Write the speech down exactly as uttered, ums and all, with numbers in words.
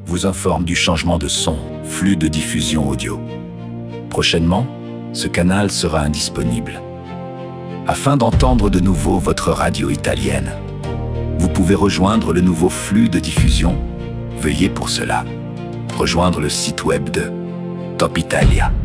vous informe du changement de son, flux de diffusion audio. Prochainement, ce canal sera indisponible. Afin d'entendre de nouveau votre radio italienne, vous pouvez rejoindre le nouveau flux de diffusion. Veuillez pour cela rejoindre le site web de Top Italia.